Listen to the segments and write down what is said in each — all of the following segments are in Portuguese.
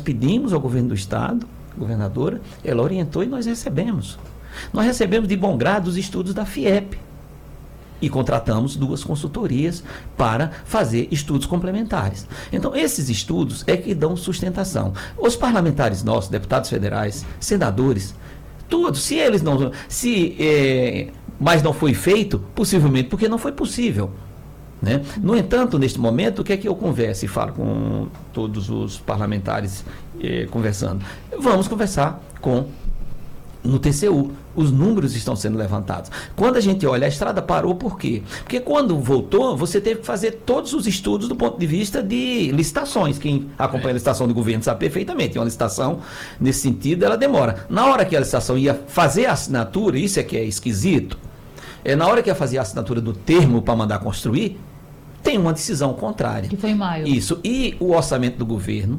pedimos ao governo do estado, governadora, ela orientou e nós recebemos. Nós recebemos de bom grado os estudos da FIEP e contratamos 2 consultorias para fazer estudos complementares. Então, esses estudos é que dão sustentação. Os parlamentares nossos, deputados federais, senadores, todos, se eles não... mas não foi feito, possivelmente porque não foi possível. Né? No entanto, neste momento, o que é que eu converso e falo com todos os parlamentares conversando? Vamos conversar no TCU. Os números estão sendo levantados. Quando a gente olha, a estrada parou, por quê? Porque quando voltou, você teve que fazer todos os estudos do ponto de vista de licitações. Quem acompanha a licitação do governo sabe perfeitamente. Uma licitação, nesse sentido, ela demora. Na hora que a licitação ia fazer a assinatura, isso é que é esquisito, na hora que ia fazer a assinatura do termo para mandar construir, tem uma decisão contrária. Que foi em maio. Isso. E o orçamento do governo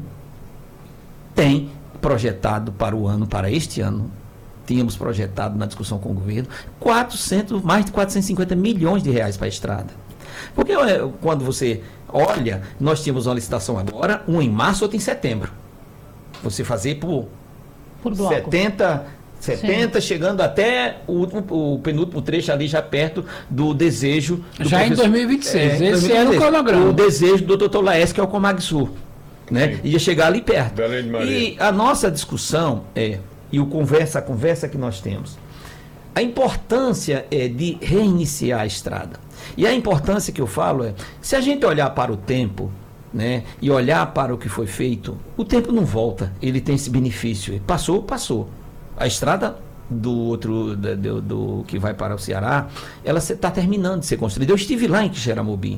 tem projetado para este ano, tínhamos projetado na discussão com o governo, mais de 450 milhões de reais para a estrada. Porque quando você olha, nós tínhamos uma licitação agora, uma em março, outra em setembro. Você fazer por bloco. 70, chegando até o penúltimo trecho ali, já perto do desejo... Já em 2026, esse era o cronograma. O desejo do Dr. Laes, que é o Comagsul, né? Ia chegar ali perto. E a nossa discussão e a conversa que nós temos, a importância de reiniciar a estrada. E a importância que eu falo se a gente olhar para o tempo, né, e olhar para o que foi feito, o tempo não volta, ele tem esse benefício. Passou. A estrada do que vai para o Ceará, ela está terminando de ser construída. Eu estive lá em Quixeramobim.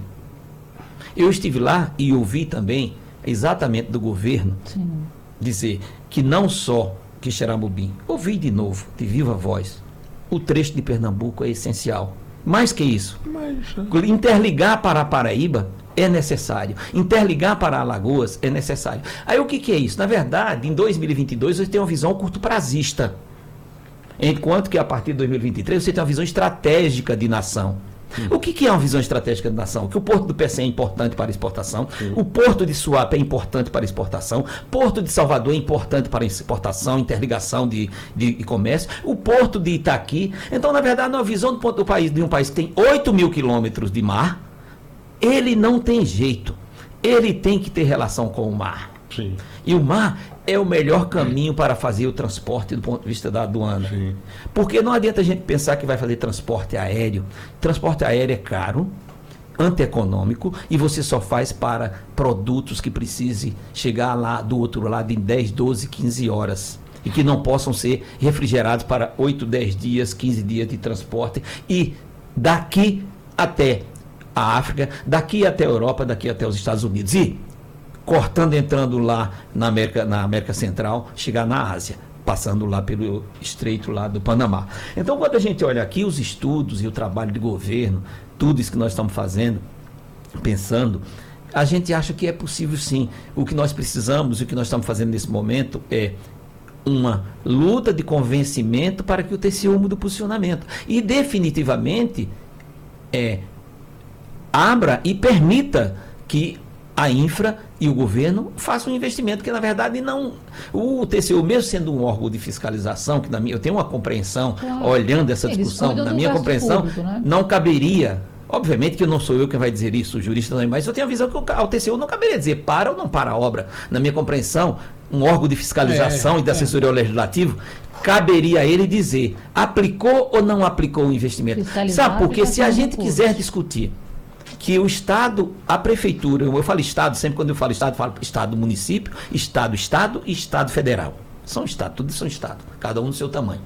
Eu estive lá e ouvi também, exatamente do governo, sim, dizer que não só Quixeramobim, ouvi de novo, de viva voz, o trecho de Pernambuco é essencial. Mais que isso, interligar para a Paraíba é necessário. Interligar para Alagoas é necessário. Aí o que é isso? Na verdade, em 2022 você tem uma visão curto-prazista. Enquanto que a partir de 2023 você tem uma visão estratégica de nação. O que é uma visão estratégica de nação? Que o Porto do Pecém é importante para exportação, o Porto de Suape é importante para exportação, Porto de Salvador é importante para exportação, interligação de comércio, o Porto de Itaqui. Então, na verdade, uma visão do país, de um país que tem 8 mil quilômetros de mar, ele não tem jeito. Ele tem que ter relação com o mar. Sim. E o mar é o melhor caminho para fazer o transporte do ponto de vista da aduana. Sim. Porque não adianta a gente pensar que vai fazer transporte aéreo. Transporte aéreo é caro, antieconômico, e você só faz para produtos que precise chegar lá do outro lado em 10, 12, 15 horas. E que não possam ser refrigerados para 8, 10 dias, 15 dias de transporte. E daqui até a África, daqui até a Europa, daqui até os Estados Unidos. E cortando, entrando lá na América Central, chegar na Ásia, passando lá pelo estreito lá do Panamá. Então, quando a gente olha aqui os estudos e o trabalho de governo, tudo isso que nós estamos fazendo, pensando, a gente acha que é possível sim. O que nós precisamos, o que nós estamos fazendo nesse momento é uma luta de convencimento para que o TCU mude o posicionamento. E definitivamente abra e permita que a infra e o governo façam um investimento, que na verdade não... O TCU, mesmo sendo um órgão de fiscalização, que eu tenho uma compreensão, olhando essa discussão, na minha compreensão, público, né? Não caberia, obviamente que não sou eu quem vai dizer isso, o jurista não é, mas eu tenho a visão que ao TCU não caberia dizer para ou não para a obra. Na minha compreensão, um órgão de fiscalização e de assessoria ao legislativo, caberia a ele dizer, aplicou ou não aplicou o investimento. Sabe, porque se a gente quiser discutir que o Estado, a Prefeitura, eu falo Estado, sempre quando eu falo Estado, município, Estado e Estado federal. São Estados, tudo são Estados, cada um no seu tamanho.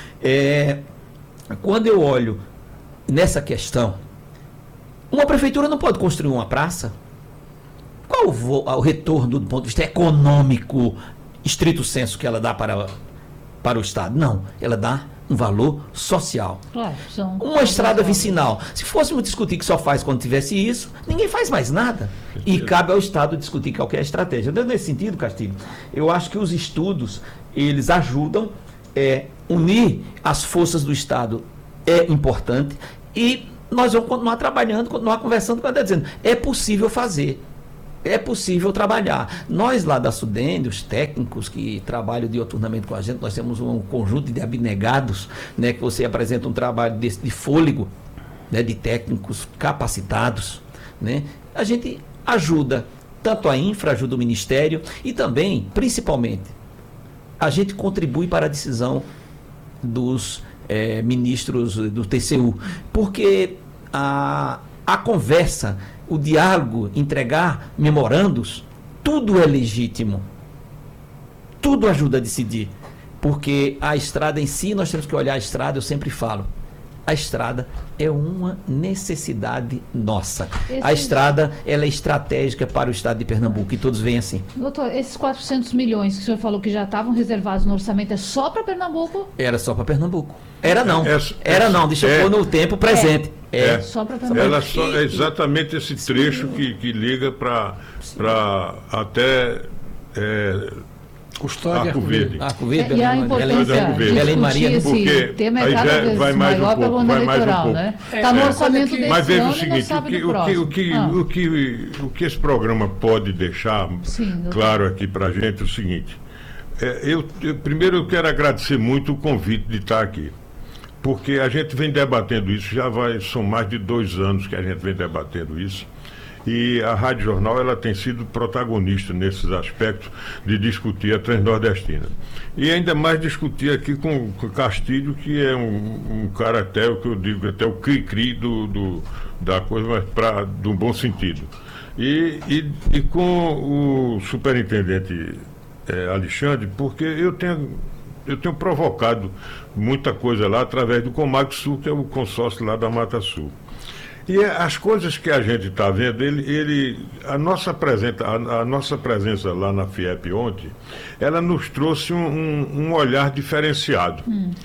Quando eu olho nessa questão, uma Prefeitura não pode construir uma praça. Qual o retorno do ponto de vista econômico, estrito senso, que ela dá para o Estado? Não, ela dá um valor social. Claro, uma estrada vicinal. Se fôssemos discutir que só faz quando tivesse isso, ninguém faz mais nada. E cabe ao Estado discutir qualquer estratégia. Nesse sentido, Castilho, eu acho que os estudos, eles ajudam unir as forças do Estado é importante, e nós vamos continuar trabalhando, continuar conversando, quando dizendo, é possível fazer. é possível trabalhar. Nós lá da Sudene, os técnicos que trabalham dioturnamente com a gente, nós temos um conjunto de abnegados, né, que você apresenta um trabalho desse de fôlego, né, de técnicos capacitados, né? A gente ajuda, tanto a infra ajuda o Ministério e também, principalmente, a gente contribui para a decisão dos ministros do TCU, porque a conversa, o diálogo, entregar memorandos, tudo é legítimo. Tudo ajuda a decidir. Porque a estrada em si, nós temos que olhar a estrada, eu sempre falo, a estrada é uma necessidade nossa. A estrada, ela é estratégica para o estado de Pernambuco, e todos veem assim. Doutor, esses 400 milhões que o senhor falou que já estavam reservados no orçamento, é só para Pernambuco? Era só para Pernambuco. Era não. Deixa eu pôr no tempo presente. Só para Pernambuco. Ela só é exatamente esse trecho que liga para até Custódia Arco Verde. Arco Verde, E a importância de Belém Maria, esse tema é cada vez maior pelo ano eleitoral, né? Está no orçamento desse mas veja ano o seguinte, e não sabe do próximo. o que esse programa pode deixar claro aqui para a gente é o seguinte. Primeiro eu quero agradecer muito o convite de estar aqui, porque a gente vem debatendo isso, são mais de 2 anos que a gente vem debatendo isso, e a Rádio Jornal ela tem sido protagonista nesses aspectos de discutir a Transnordestina. E ainda mais discutir aqui com o Castilho, que é um cara até, o que eu digo, até o cri-cri da coisa, mas do bom sentido. E com o superintendente Alexandre, porque eu tenho provocado muita coisa lá através do Comag Sul, que é o consórcio lá da Mata Sul. E as coisas que a gente está vendo, a nossa presença lá na FIEP ontem, ela nos trouxe um olhar diferenciado.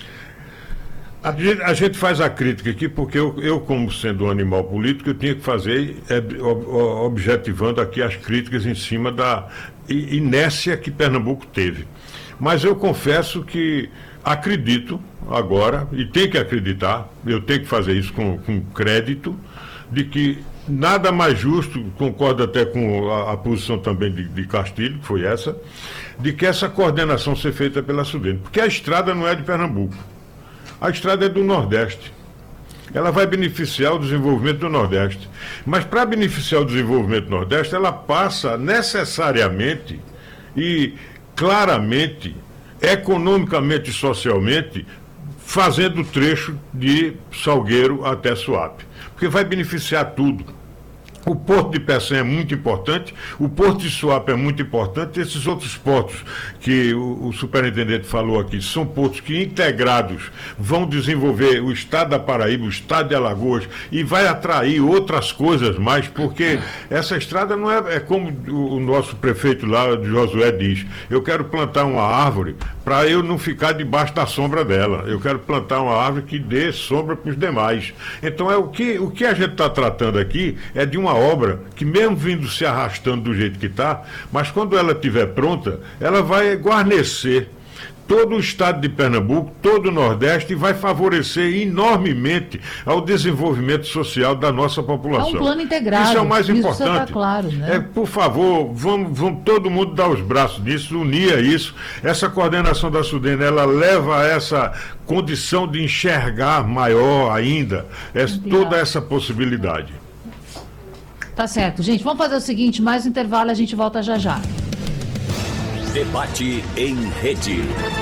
A gente faz a crítica aqui porque eu, como sendo um animal político, eu tinha que fazer, objetivando aqui as críticas em cima da inércia que Pernambuco teve. Mas eu confesso que acredito agora, e tenho que acreditar, eu tenho que fazer isso com crédito, de que nada mais justo, concordo até com a posição também de Castilho, que foi essa, de que essa coordenação seja feita pela Sudene. Porque a estrada não é de Pernambuco. A estrada é do Nordeste. Ela vai beneficiar o desenvolvimento do Nordeste. Mas para beneficiar o desenvolvimento do Nordeste, ela passa necessariamente e claramente, economicamente e socialmente, fazendo o trecho de Salgueiro até Suape. Porque vai beneficiar tudo. O Porto de Peçanha é muito importante, o Porto de Suape é muito importante, esses outros portos que o superintendente falou aqui, são portos que integrados vão desenvolver o estado da Paraíba, o estado de Alagoas, e vai atrair outras coisas mais, porque essa estrada não é como o nosso prefeito lá, Josué, diz, eu quero plantar uma árvore para eu não ficar debaixo da sombra dela, eu quero plantar uma árvore que dê sombra para os demais. Então o que a gente está tratando aqui é de uma obra que, mesmo vindo se arrastando do jeito que está, mas quando ela estiver pronta, ela vai guarnecer todo o estado de Pernambuco, todo o Nordeste, e vai favorecer enormemente ao desenvolvimento social da nossa população. É um plano integrado. Isso é o mais importante. Tá claro, né? Por favor, vamos todo mundo dar os braços nisso, unir a isso. Essa coordenação da Sudene, ela leva a essa condição de enxergar maior ainda toda essa possibilidade. Tá certo, gente. Vamos fazer o seguinte, mais um intervalo, a gente volta já já. Debate em rede.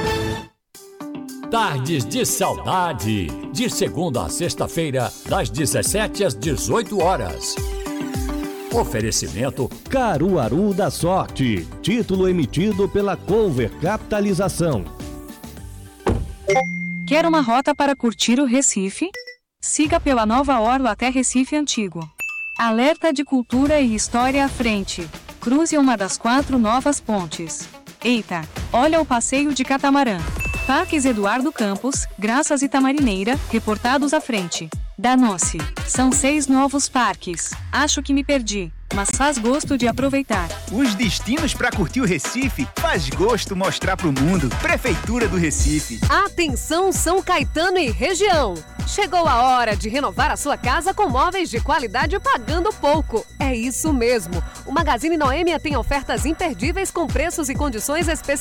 Tardes de Saudade, de segunda a sexta-feira, das 17 às 18 horas. Oferecimento Caruaru da Sorte, título emitido pela Cover Capitalização. Quer uma rota para curtir o Recife? Siga pela Nova Orla até Recife Antigo. Alerta de cultura e história à frente. Cruze uma das 4 novas pontes. Eita, olha o passeio de catamarã. Parques Eduardo Campos, Graças e Tamarineira, reportados à frente. Danou-se. São 6 novos parques. Acho que me perdi, mas faz gosto de aproveitar. Os destinos para curtir o Recife faz gosto mostrar pro mundo. Prefeitura do Recife. Atenção São Caetano e região. Chegou a hora de renovar a sua casa com móveis de qualidade pagando pouco. É isso mesmo. O Magazine Noêmia tem ofertas imperdíveis com preços e condições especiais